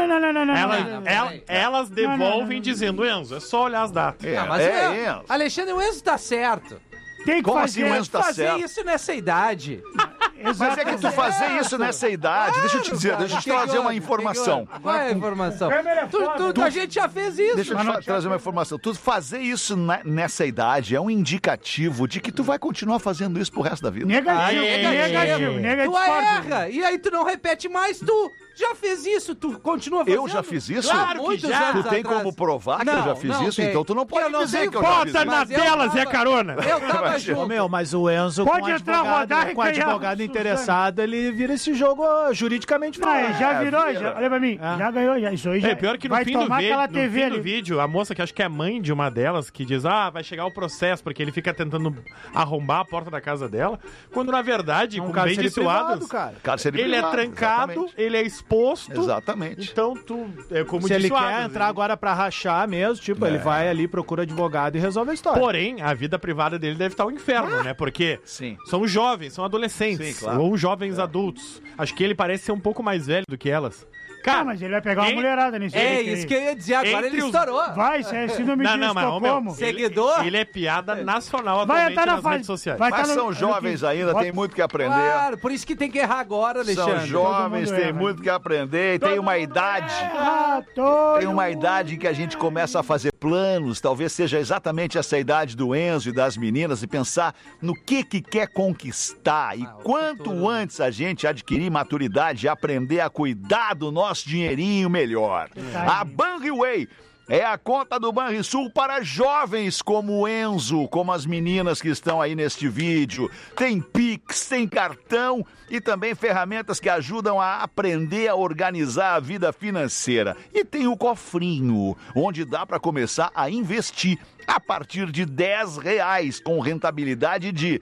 [SPEAKER 3] Elas devolvem
[SPEAKER 4] não.
[SPEAKER 3] dizendo, Enzo, é só olhar as datas.
[SPEAKER 1] É,
[SPEAKER 2] Ah, mas
[SPEAKER 1] Enzo.
[SPEAKER 2] Alexandre, o Enzo tá certo.
[SPEAKER 4] Tem que
[SPEAKER 1] Como
[SPEAKER 4] fazer.
[SPEAKER 1] assim o Enzo tá
[SPEAKER 2] Fazer
[SPEAKER 1] certo?
[SPEAKER 2] isso nessa idade.
[SPEAKER 1] Mas é que tu fazer isso nessa idade, deixa eu te dizer, deixa eu te trazer uma informação.
[SPEAKER 2] Qual é a informação?
[SPEAKER 4] Câmera é foda,
[SPEAKER 2] A gente já fez isso.
[SPEAKER 1] Deixa eu te trazer uma informação. Tu fazer isso nessa idade é um indicativo de que tu vai continuar fazendo isso pro resto da vida.
[SPEAKER 4] Negativo,
[SPEAKER 2] Aí,
[SPEAKER 4] negativo.
[SPEAKER 2] Tu erra. E aí tu não repete mais, tu Já fez isso, tu continua fazendo.
[SPEAKER 1] Eu já fiz isso?
[SPEAKER 3] Claro que
[SPEAKER 2] Muitos
[SPEAKER 3] já.
[SPEAKER 2] anos
[SPEAKER 1] Tu tem
[SPEAKER 2] atrás.
[SPEAKER 1] como provar que eu já fiz isso?
[SPEAKER 2] tem.
[SPEAKER 1] Então tu não pode
[SPEAKER 2] Eu não
[SPEAKER 1] dizer
[SPEAKER 2] sei
[SPEAKER 1] que eu já fiz
[SPEAKER 3] Bota
[SPEAKER 1] isso.
[SPEAKER 3] na
[SPEAKER 2] Mas eu
[SPEAKER 3] tela,
[SPEAKER 2] tava-
[SPEAKER 3] Zé Carona.
[SPEAKER 2] Eu tava
[SPEAKER 1] Ô,
[SPEAKER 2] junto.
[SPEAKER 5] Meu, mas o Enzo,
[SPEAKER 4] Pode
[SPEAKER 5] com
[SPEAKER 4] entrar, rodar e
[SPEAKER 5] com
[SPEAKER 4] ganhar,
[SPEAKER 5] advogado
[SPEAKER 4] Suzane.
[SPEAKER 5] interessado, ele vira esse jogo juridicamente falando.
[SPEAKER 4] Já virou,
[SPEAKER 1] vira.
[SPEAKER 4] já, olha pra mim, já ganhou, já, isso aí já.
[SPEAKER 3] É, pior que no
[SPEAKER 4] vai
[SPEAKER 3] fim, do,
[SPEAKER 4] tomar aquela
[SPEAKER 3] no
[SPEAKER 4] TV
[SPEAKER 3] fim do
[SPEAKER 4] ali.
[SPEAKER 3] vídeo, a moça que acho que é mãe de uma delas, que diz, vai chegar o processo, porque ele fica tentando arrombar a porta da casa dela, quando na verdade, como bem
[SPEAKER 5] cárcere
[SPEAKER 3] disse o
[SPEAKER 5] privado,
[SPEAKER 3] Adams,
[SPEAKER 5] cara.
[SPEAKER 1] Cárcere
[SPEAKER 3] ele é
[SPEAKER 1] privado,
[SPEAKER 3] trancado,
[SPEAKER 1] exatamente.
[SPEAKER 3] ele é exposto,
[SPEAKER 1] Exatamente.
[SPEAKER 3] então tu, como
[SPEAKER 5] Se ele
[SPEAKER 3] disse o
[SPEAKER 5] quer
[SPEAKER 3] Adams,
[SPEAKER 5] entrar agora pra rachar mesmo, tipo, ele vai ali, procura advogado e resolve a história.
[SPEAKER 3] Porém, a vida privada dele deve estar um inferno, né? Porque
[SPEAKER 1] Sim.
[SPEAKER 3] são jovens, são adolescentes,
[SPEAKER 1] Sim, claro.
[SPEAKER 3] ou jovens adultos. Acho que ele parece ser um pouco mais velho do que elas. Cara,
[SPEAKER 4] Mas ele vai pegar uma
[SPEAKER 3] em-
[SPEAKER 4] mulherada nisso.
[SPEAKER 2] É
[SPEAKER 4] aí.
[SPEAKER 2] isso que eu ia dizer, agora
[SPEAKER 3] Entre
[SPEAKER 2] ele
[SPEAKER 3] os-
[SPEAKER 2] estourou.
[SPEAKER 4] Vai, se é síndrome de
[SPEAKER 3] Não, mas, ô, meu,
[SPEAKER 4] Estocolmo.
[SPEAKER 2] Seguidor?
[SPEAKER 3] Ele é piada nacional
[SPEAKER 4] Vai
[SPEAKER 3] atualmente
[SPEAKER 4] entrar na
[SPEAKER 3] nas
[SPEAKER 4] fase.
[SPEAKER 3] redes sociais.
[SPEAKER 4] Vai
[SPEAKER 1] Mas
[SPEAKER 4] tá no-
[SPEAKER 1] são jovens ainda,
[SPEAKER 4] Bota-
[SPEAKER 1] tem muito que aprender.
[SPEAKER 2] Claro, por isso que tem que errar agora, Alexandre.
[SPEAKER 1] São jovens,
[SPEAKER 4] mundo
[SPEAKER 1] tem
[SPEAKER 4] erra.
[SPEAKER 1] muito que aprender e tem uma idade. Tem uma idade em que a gente começa a fazer planos, talvez seja exatamente essa idade do Enzo e das meninas, e pensar no que quer conquistar. E
[SPEAKER 2] o
[SPEAKER 1] quanto
[SPEAKER 2] futuro.
[SPEAKER 1] antes a gente adquirir maturidade e aprender a cuidar do nosso dinheirinho, melhor. A Banriway é a conta do Banrisul para jovens como o Enzo, como as meninas que estão aí neste vídeo. Tem Pix, tem cartão e também ferramentas que ajudam a aprender a organizar a vida financeira. E tem o cofrinho, onde dá para começar a investir a partir de R$10, com rentabilidade de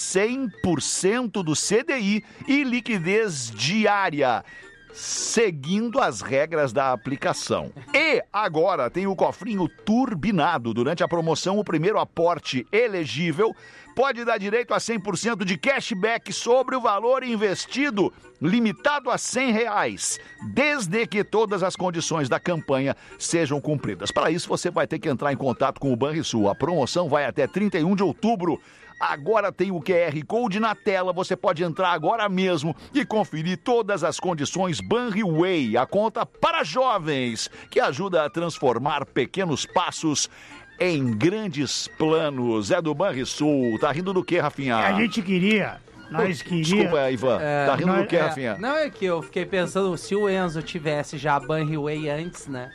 [SPEAKER 1] 100% do CDI e liquidez diária, seguindo as regras da aplicação. E agora tem o cofrinho turbinado. Durante a promoção, o primeiro aporte elegível pode dar direito a 100% de cashback sobre o valor investido, limitado a R$100, desde que todas as condições da campanha sejam cumpridas. Para isso, você vai ter que entrar em contato com o Banrisul. A promoção vai até 31 de outubro. Agora tem o QR Code na tela, você pode entrar agora mesmo e conferir todas as condições. Banriway, a conta para jovens, que ajuda a transformar pequenos passos em grandes planos. É do Banrisul. Tá rindo do quê, Rafinha?
[SPEAKER 4] A gente queria, nós queríamos.
[SPEAKER 1] Desculpa, Ivan. Tá rindo do quê, Rafinha?
[SPEAKER 2] Não, é que eu fiquei pensando, se o Enzo tivesse já a Banriway antes, né?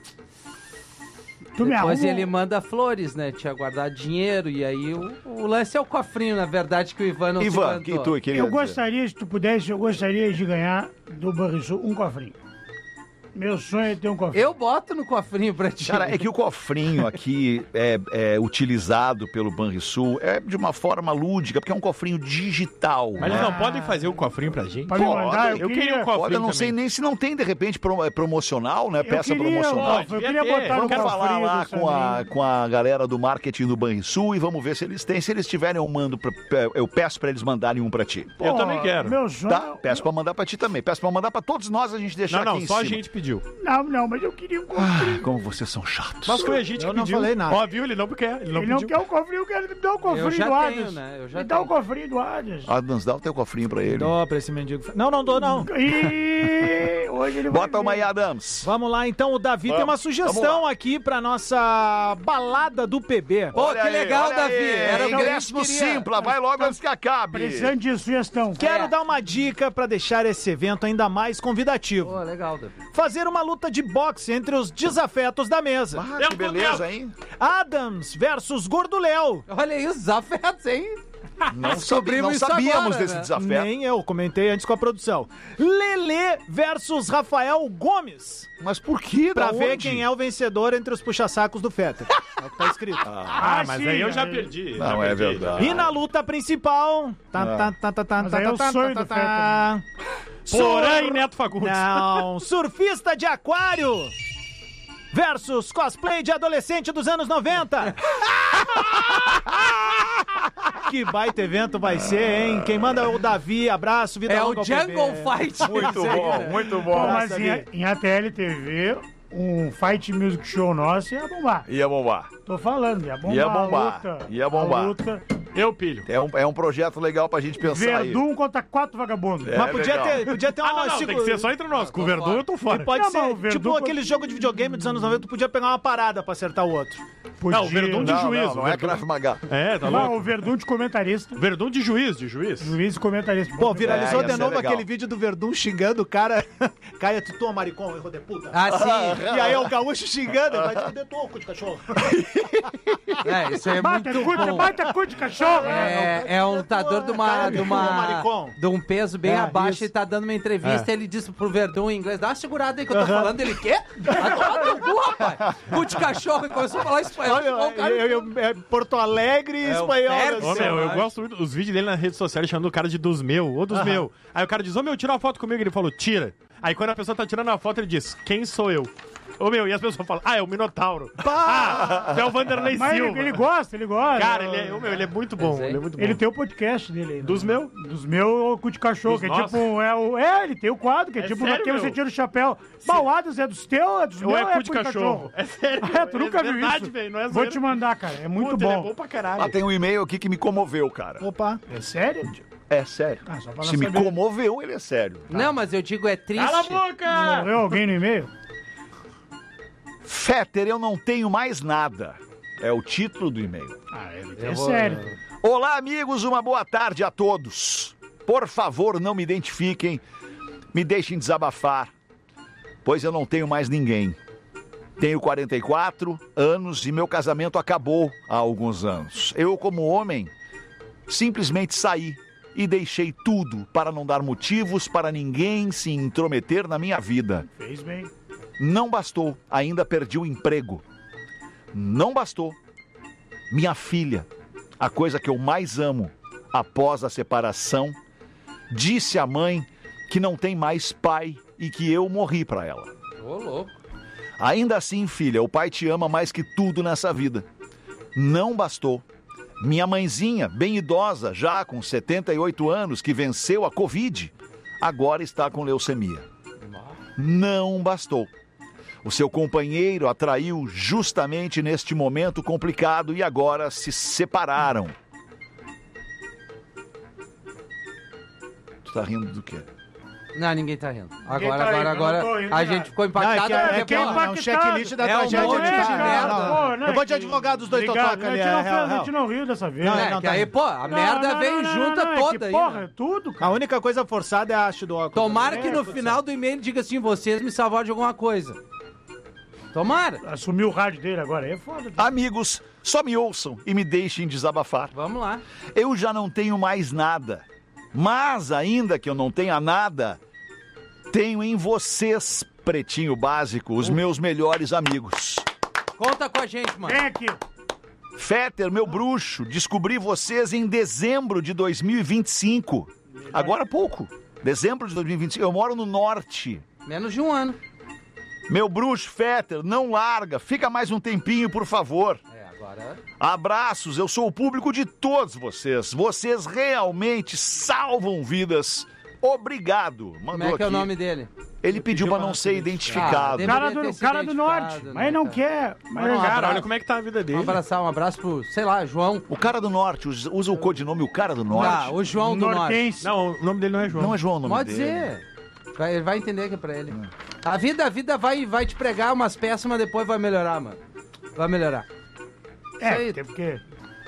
[SPEAKER 4] Tu me
[SPEAKER 2] Depois
[SPEAKER 4] arruma-
[SPEAKER 2] ele manda flores, né? Tinha guardado dinheiro e aí o lance é o cofrinho, na verdade, que o Ivan não se
[SPEAKER 1] Ivan,
[SPEAKER 2] aguentou.
[SPEAKER 1] quem tu queria
[SPEAKER 4] Eu
[SPEAKER 1] dizer?
[SPEAKER 4] gostaria, se tu pudesse, eu gostaria de ganhar do Banrisul um cofrinho. Meu sonho é ter um cofrinho.
[SPEAKER 2] Eu boto no cofrinho pra ti.
[SPEAKER 1] Cara, é que o cofrinho aqui é utilizado pelo Banrisul é de uma forma lúdica, porque é um cofrinho digital.
[SPEAKER 3] Mas eles
[SPEAKER 1] né?
[SPEAKER 3] não podem fazer o cofrinho pra gente?
[SPEAKER 4] Pra me mandar,
[SPEAKER 3] eu queria um cofrinho
[SPEAKER 1] Olha, eu não sei
[SPEAKER 3] também.
[SPEAKER 1] nem se não tem, de repente, promocional, né?
[SPEAKER 4] Eu
[SPEAKER 1] Peça
[SPEAKER 4] queria,
[SPEAKER 1] promocional.
[SPEAKER 4] ó, eu
[SPEAKER 3] devia
[SPEAKER 4] queria
[SPEAKER 3] ter.
[SPEAKER 4] botar no
[SPEAKER 1] Vamos falar
[SPEAKER 4] cofrinho
[SPEAKER 1] lá
[SPEAKER 4] do
[SPEAKER 1] com a,
[SPEAKER 4] Sandrinho.
[SPEAKER 1] com a galera do marketing do Banrisul e vamos ver se eles têm. Se eles tiverem, eu peço pra eles mandarem um pra ti.
[SPEAKER 3] Eu
[SPEAKER 4] Pô,
[SPEAKER 3] também quero.
[SPEAKER 4] Meu sonho...
[SPEAKER 1] Tá? Peço pra mandar pra ti também. Peço pra mandar pra todos nós, a gente deixar
[SPEAKER 3] Não,
[SPEAKER 1] aqui
[SPEAKER 3] não,
[SPEAKER 1] em
[SPEAKER 3] só a
[SPEAKER 1] cima.
[SPEAKER 3] gente pediu.
[SPEAKER 4] Não, mas eu queria um cofrinho.
[SPEAKER 1] Como vocês são chatos.
[SPEAKER 3] Mas foi a gente
[SPEAKER 5] Eu
[SPEAKER 3] que
[SPEAKER 5] não
[SPEAKER 3] pediu.
[SPEAKER 5] falei nada.
[SPEAKER 3] Ó, viu? Ele não quer. Ele não
[SPEAKER 4] Ele não
[SPEAKER 3] pediu.
[SPEAKER 4] quer o cofrinho, eu quero me dar o cofrinho
[SPEAKER 2] Eu já
[SPEAKER 4] do
[SPEAKER 2] tenho,
[SPEAKER 4] Adams.
[SPEAKER 2] né? Eu já
[SPEAKER 4] Me dá o
[SPEAKER 2] tenho.
[SPEAKER 4] cofrinho do Adams.
[SPEAKER 1] Adams, dá o teu cofrinho pra ele.
[SPEAKER 5] Dou pra esse mendigo. Não, não dou, não.
[SPEAKER 4] E hoje ele vai
[SPEAKER 1] Bota uma
[SPEAKER 4] ver.
[SPEAKER 1] aí, Adams.
[SPEAKER 5] Vamos lá, então. O Davi tem uma
[SPEAKER 1] vamos
[SPEAKER 5] sugestão
[SPEAKER 1] lá.
[SPEAKER 5] aqui pra nossa balada do PB.
[SPEAKER 2] Pô, que legal,
[SPEAKER 1] olha
[SPEAKER 2] Davi.
[SPEAKER 1] aí.
[SPEAKER 2] Era o que a
[SPEAKER 1] Ingresso
[SPEAKER 2] gente
[SPEAKER 1] no
[SPEAKER 2] queria.
[SPEAKER 1] Simpla, vai logo antes que acabe.
[SPEAKER 4] Precisando de sugestão.
[SPEAKER 5] Quero dar uma dica pra deixar esse evento ainda mais convidativo.
[SPEAKER 2] Pô, legal, Davi.
[SPEAKER 5] Fazer uma luta de boxe entre os desafetos da mesa.
[SPEAKER 1] Ah, que beleza, hein?
[SPEAKER 5] Adams versus Gordo Léo.
[SPEAKER 2] Olha aí os desafetos, hein?
[SPEAKER 1] Não,
[SPEAKER 2] Descobrimos isso
[SPEAKER 1] sabíamos
[SPEAKER 2] agora,
[SPEAKER 1] desse
[SPEAKER 2] né?
[SPEAKER 1] desafio.
[SPEAKER 5] Nem eu, comentei antes com a produção. Lelê versus Rafael Gomes.
[SPEAKER 1] Mas por que?
[SPEAKER 5] Pra
[SPEAKER 1] Da
[SPEAKER 5] ver
[SPEAKER 1] onde?
[SPEAKER 5] quem é o vencedor entre os puxa-sacos do Fetter. É o que tá escrito.
[SPEAKER 3] Ah, mas
[SPEAKER 4] sim,
[SPEAKER 3] aí eu já
[SPEAKER 4] aí-
[SPEAKER 3] perdi.
[SPEAKER 1] Não,
[SPEAKER 3] já
[SPEAKER 1] é
[SPEAKER 3] perdi.
[SPEAKER 1] verdade.
[SPEAKER 5] E na luta principal.
[SPEAKER 4] Mas aí é o sonho do
[SPEAKER 3] Porã e Neto Fagundes.
[SPEAKER 5] Não, surfista de aquário versus cosplay de adolescente dos anos 90. Que baita evento vai ser, hein? Quem manda é o Davi. Abraço, vida
[SPEAKER 2] É
[SPEAKER 5] longa
[SPEAKER 2] o
[SPEAKER 5] ao
[SPEAKER 2] Jungle
[SPEAKER 5] PB.
[SPEAKER 2] Fight.
[SPEAKER 1] Muito bom, muito
[SPEAKER 4] Pô,
[SPEAKER 1] bom.
[SPEAKER 4] mas
[SPEAKER 5] Davi.
[SPEAKER 4] em ATL TV, um Fight Music Show nosso ia bombar.
[SPEAKER 1] Ia bombar.
[SPEAKER 4] Tô falando, ia bombar.
[SPEAKER 1] Ia bombar,
[SPEAKER 4] A luta,
[SPEAKER 1] ia bombar.
[SPEAKER 4] A luta.
[SPEAKER 3] Eu pilho.
[SPEAKER 1] É um projeto legal pra gente pensar aí.
[SPEAKER 4] Verdun contra 4 vagabundos.
[SPEAKER 5] Mas podia ter uma...
[SPEAKER 3] Não, tem que ser só entre nós. Com o Verdun eu tô fora.
[SPEAKER 5] Pode
[SPEAKER 4] Não,
[SPEAKER 5] ser,
[SPEAKER 4] mas o Verdun
[SPEAKER 5] tipo aquele jogo de videogame dos anos 90, tu podia pegar uma parada pra acertar o outro.
[SPEAKER 4] Podia.
[SPEAKER 3] Não, o Verdun de juiz.
[SPEAKER 1] Não é Krav Maga.
[SPEAKER 3] É, tá
[SPEAKER 4] Não,
[SPEAKER 3] louco.
[SPEAKER 4] o Verdun de comentarista.
[SPEAKER 3] Verdun de juiz.
[SPEAKER 4] Juiz e comentarista.
[SPEAKER 5] Pô, viralizou
[SPEAKER 1] ia
[SPEAKER 5] de
[SPEAKER 1] ser
[SPEAKER 5] novo
[SPEAKER 1] legal.
[SPEAKER 5] aquele vídeo do Verdun xingando o cara. Caia tutu, maricão, erro de puta.
[SPEAKER 2] Ah, sim.
[SPEAKER 5] E aí é o gaúcho xingando, vai te fuder toco de cachorro.
[SPEAKER 2] Isso aí é
[SPEAKER 4] Bata
[SPEAKER 2] muito
[SPEAKER 4] cu,
[SPEAKER 2] bom.
[SPEAKER 4] bata cu de cachorro.
[SPEAKER 2] É um lutador de um peso bem abaixo. Ele tá dando uma entrevista e ele disse pro Verdun em inglês: dá uma segurada aí que eu tô falando. Ele, quê? Vai tomar teu cu, rapaz. Cu de cachorro. E começou a falar espanhol.
[SPEAKER 5] Porto Alegre e espanhol.
[SPEAKER 2] Fértil.
[SPEAKER 3] Ô, meu, eu gosto muito dos vídeos dele nas redes sociais chamando o cara de dos meu, ou dos meu. Aí o cara diz, ô meu, tira uma foto comigo. Ele falou, tira. Aí quando a pessoa tá tirando a foto, ele diz, quem sou eu? Ô meu, e as pessoas falam, é o Minotauro. É o Vanderlei
[SPEAKER 4] Mas
[SPEAKER 3] Silva.
[SPEAKER 4] ele gosta.
[SPEAKER 3] Cara, ele é muito bom, ele é muito bom.
[SPEAKER 4] Ele tem o podcast dele aí.
[SPEAKER 3] Dos meu?
[SPEAKER 4] Dos meus, cu de cachorro,
[SPEAKER 3] Dos
[SPEAKER 4] que é
[SPEAKER 3] nossos?
[SPEAKER 4] tipo, ele tem o quadro, que é tipo,
[SPEAKER 3] sério,
[SPEAKER 4] aqui você
[SPEAKER 3] meu?
[SPEAKER 4] tira o chapéu. Balwadas é dos teus, é dos
[SPEAKER 3] Ou
[SPEAKER 4] meus,
[SPEAKER 3] é cu de cachorro? É sério.
[SPEAKER 4] Tu nunca viu
[SPEAKER 3] verdade,
[SPEAKER 4] isso?
[SPEAKER 3] velho, não é
[SPEAKER 4] Vou
[SPEAKER 3] zoeira.
[SPEAKER 4] te mandar, cara, é muito
[SPEAKER 3] Puta, ele é
[SPEAKER 4] bom.
[SPEAKER 3] bom pra caralho.
[SPEAKER 1] Tem um e-mail aqui que me comoveu, cara.
[SPEAKER 5] Opa.
[SPEAKER 4] É sério?
[SPEAKER 1] É sério.
[SPEAKER 4] Só pra
[SPEAKER 1] Se
[SPEAKER 4] não
[SPEAKER 1] me
[SPEAKER 4] saber.
[SPEAKER 1] comoveu, ele é sério.
[SPEAKER 2] Não, mas eu digo, é triste.
[SPEAKER 3] Cala a boca!
[SPEAKER 4] Morreu alguém no e-mail?
[SPEAKER 1] Fetter, eu não tenho mais nada. É o título do e-mail.
[SPEAKER 4] É sério.
[SPEAKER 1] Olá, amigos, uma boa tarde a todos. Por favor, não me identifiquem, me deixem desabafar, pois eu não tenho mais ninguém. Tenho 44 anos e meu casamento acabou há alguns anos. Eu, como homem, simplesmente saí e deixei tudo para não dar motivos para ninguém se intrometer na minha vida.
[SPEAKER 4] Fez bem.
[SPEAKER 1] Não bastou, ainda perdi o emprego. Não bastou, minha filha, a coisa que eu mais amo, após a separação, disse à mãe que não tem mais pai e que eu morri para ela.
[SPEAKER 2] Ô, louco.
[SPEAKER 1] Ainda assim, filha, o pai te ama mais que tudo nessa vida. Não bastou. Minha mãezinha, bem idosa, já com 78 anos, que venceu a Covid, agora está com leucemia. Não bastou. O seu companheiro a traiu justamente neste momento complicado e agora se separaram. Tu tá rindo do quê?
[SPEAKER 2] Não, ninguém tá rindo.
[SPEAKER 4] Ninguém tá rindo, eu não tô rindo,
[SPEAKER 2] A
[SPEAKER 4] cara.
[SPEAKER 2] gente ficou impactado.
[SPEAKER 5] É
[SPEAKER 2] porque, pô,
[SPEAKER 5] um checklist da
[SPEAKER 2] É um
[SPEAKER 5] tragédia.
[SPEAKER 2] monte de merda.
[SPEAKER 5] Eu vou de advogado dos dois
[SPEAKER 4] Obrigado.
[SPEAKER 5] totoca ali.
[SPEAKER 4] A gente não riu dessa vez.
[SPEAKER 2] É, que aí, pô, a merda veio junta toda aí.
[SPEAKER 4] Porra,
[SPEAKER 2] né?
[SPEAKER 4] tudo,
[SPEAKER 5] A
[SPEAKER 4] cara.
[SPEAKER 5] única coisa forçada é a haste do óculos.
[SPEAKER 2] Tomara que no final do e-mail diga assim, vocês me salvaram de alguma coisa. Tomara.
[SPEAKER 4] Assumiu o rádio dele agora, aí é foda.
[SPEAKER 1] Amigos, só me ouçam e me deixem desabafar.
[SPEAKER 2] Vamos lá.
[SPEAKER 1] Eu já não tenho mais nada. Mas ainda que eu não tenha nada, tenho em vocês, Pretinho Básico, os meus melhores amigos.
[SPEAKER 2] Conta com a gente, mano.
[SPEAKER 4] Vem aqui.
[SPEAKER 1] Fetter, meu bruxo, descobri vocês em dezembro de 2025. Agora há pouco. Dezembro de 2025. Eu moro no norte.
[SPEAKER 2] Menos de um ano.
[SPEAKER 1] Meu bruxo, Fetter, não larga. Fica mais um tempinho, por favor.
[SPEAKER 2] Agora...
[SPEAKER 1] Abraços, eu sou o público de todos vocês. Vocês realmente salvam vidas. Obrigado. Mandou
[SPEAKER 2] Como é que é o
[SPEAKER 1] aqui.
[SPEAKER 2] nome dele?
[SPEAKER 1] Ele pediu para não ser identificado.
[SPEAKER 2] Ah,
[SPEAKER 4] Cara
[SPEAKER 2] Deveria
[SPEAKER 4] do,
[SPEAKER 2] ter
[SPEAKER 4] cara
[SPEAKER 2] se
[SPEAKER 4] do norte.
[SPEAKER 2] identificado,
[SPEAKER 4] Mas
[SPEAKER 2] né,
[SPEAKER 4] não
[SPEAKER 2] cara?
[SPEAKER 4] quer. Mas
[SPEAKER 2] Não,
[SPEAKER 3] Cara,
[SPEAKER 2] abraço.
[SPEAKER 3] olha como é que tá a vida dele.
[SPEAKER 2] Um abraço pro, sei lá, João.
[SPEAKER 1] O cara do norte, usa o codinome o cara do norte.
[SPEAKER 2] Ah, o João do Norte.
[SPEAKER 4] Nortense.
[SPEAKER 3] Não, o nome dele não é João.
[SPEAKER 1] Não é João o nome
[SPEAKER 2] Pode
[SPEAKER 1] dele.
[SPEAKER 2] ser. Ele vai entender que é pra ele. A vida vai te pregar umas peças, mas depois vai melhorar, mano. Vai melhorar.
[SPEAKER 4] É,
[SPEAKER 2] Isso aí.
[SPEAKER 4] tem porque...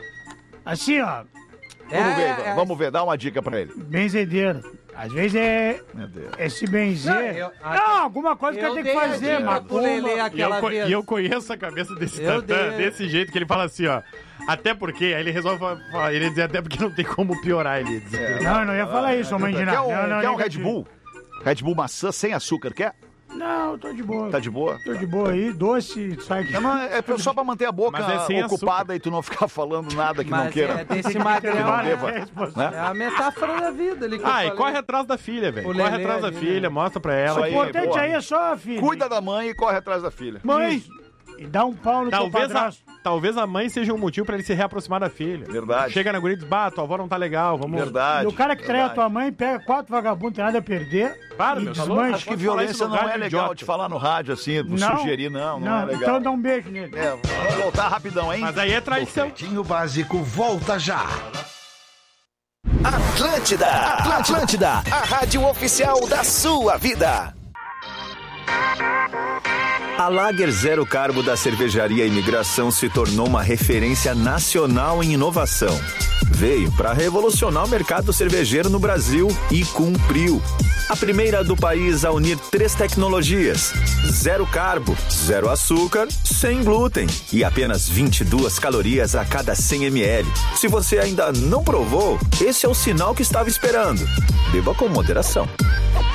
[SPEAKER 4] Assim, ó,
[SPEAKER 1] Vamos ver, dá uma dica pra ele.
[SPEAKER 4] benzedeiro. Às vezes
[SPEAKER 1] Meu Deus.
[SPEAKER 4] é se benzer. Não, alguma coisa que
[SPEAKER 2] eu
[SPEAKER 4] tem que
[SPEAKER 2] dei a
[SPEAKER 4] fazer,
[SPEAKER 2] dica pro
[SPEAKER 4] macumba.
[SPEAKER 2] Lelê aquela vez.
[SPEAKER 3] E eu conheço a cabeça desse
[SPEAKER 2] Eu
[SPEAKER 3] Tantã,
[SPEAKER 2] dei.
[SPEAKER 3] desse jeito que ele fala assim, ó. Até porque, aí ele resolve falar, ele ia dizer até porque não tem como piorar, ele ia dizer.
[SPEAKER 4] Não, eu não ia falar isso, ô mãe de
[SPEAKER 1] Quer
[SPEAKER 4] nada.
[SPEAKER 1] um,
[SPEAKER 4] Não,
[SPEAKER 1] quer um Red
[SPEAKER 4] negativo.
[SPEAKER 1] Bull? Red Bull maçã sem açúcar, quer?
[SPEAKER 4] Não, eu tô de boa.
[SPEAKER 1] Tá de boa?
[SPEAKER 4] Tô de boa aí, doce, sai aqui.
[SPEAKER 1] É só pra manter a boca
[SPEAKER 3] Mas é sem
[SPEAKER 1] ocupada e tu não ficar falando nada que não
[SPEAKER 2] Mas
[SPEAKER 1] queira.
[SPEAKER 2] é desse
[SPEAKER 1] Que não
[SPEAKER 2] material.
[SPEAKER 1] deva,
[SPEAKER 4] É,
[SPEAKER 1] né?
[SPEAKER 2] É a metáfora da vida ali que eu
[SPEAKER 3] Ah,
[SPEAKER 2] falei.
[SPEAKER 3] e corre atrás da filha, velho.
[SPEAKER 2] O
[SPEAKER 3] Corre
[SPEAKER 2] Lelê
[SPEAKER 3] atrás da
[SPEAKER 2] ali,
[SPEAKER 3] filha,
[SPEAKER 2] né?
[SPEAKER 3] mostra pra ela.
[SPEAKER 1] Isso
[SPEAKER 4] O
[SPEAKER 1] aí.
[SPEAKER 4] importante
[SPEAKER 1] boa.
[SPEAKER 4] aí é só, filho.
[SPEAKER 1] Cuida da mãe e corre atrás da filha.
[SPEAKER 4] Mãe, E dá um pau no teu padrasto.
[SPEAKER 3] Talvez a mãe seja um motivo pra ele se reaproximar da filha.
[SPEAKER 1] Verdade.
[SPEAKER 3] Chega na guria e diz, tua avó não tá legal, vamos...
[SPEAKER 1] Verdade.
[SPEAKER 4] E o cara que trai a tua mãe pega 4 vagabundos, tem nada a perder.
[SPEAKER 3] Para, meu,
[SPEAKER 1] Acho que violência não é legal de falar no rádio assim, sugerir, não é legal.
[SPEAKER 4] Então dá um beijo nele.
[SPEAKER 1] Vamos voltar rapidão, hein?
[SPEAKER 3] Mas aí é traição.
[SPEAKER 6] O Pretinho Básico volta já.
[SPEAKER 7] Atlântida, a rádio oficial da sua vida. A Lager Zero Carbo da Cervejaria Imigração se tornou uma referência nacional em inovação. Veio para revolucionar o mercado cervejeiro no Brasil e cumpriu. A primeira do país a unir 3 tecnologias: zero carbo, zero açúcar, sem glúten e apenas 22 calorias a cada 100 ml. Se você ainda não provou, esse é o sinal que estava esperando. Beba com moderação.